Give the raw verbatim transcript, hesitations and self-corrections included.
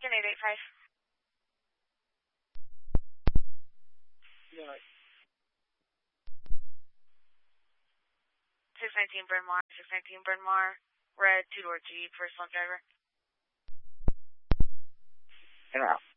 Lincoln eight eight five. Yeah. six nineteen Bryn Mawr, six nineteen Bryn Mawr, red two-door Jeep, personal driver. In route.